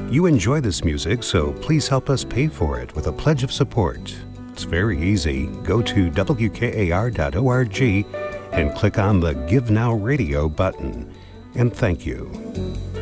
You enjoy this music, so please help us pay for it with a pledge of support. It's very easy. Go to WKAR.org and click on the Give Now Radio button. And thank you.